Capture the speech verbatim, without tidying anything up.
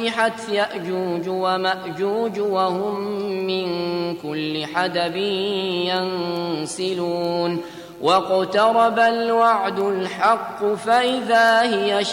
ففتحت يأجوج ومأجوج وهم من كل حدب ينسلون واقترب الوعد الحق فإذا هي